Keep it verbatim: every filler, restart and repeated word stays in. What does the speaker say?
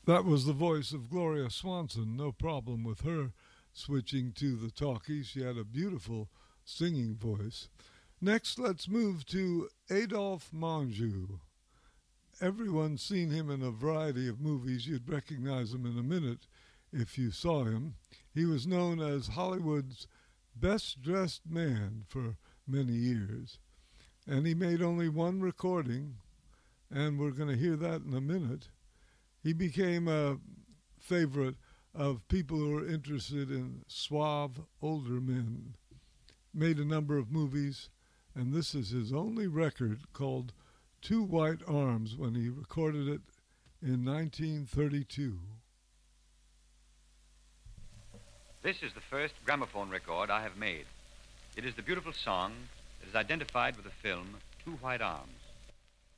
That was the voice of Gloria Swanson. No problem with her switching to the talkie. She had a beautiful singing voice. Next, let's move to Adolphe Menjou. Everyone's seen him in a variety of movies. You'd recognize him in a minute if you saw him. He was known as Hollywood's best dressed man for many years. And he made only one recording, and we're going to hear that in a minute. He became a favorite of people who are interested in suave, older men. Made a number of movies, and this is his only record called Two White Arms when he recorded it in nineteen thirty-two. This is the first gramophone record I have made. It is the beautiful song that is identified with the film Two White Arms.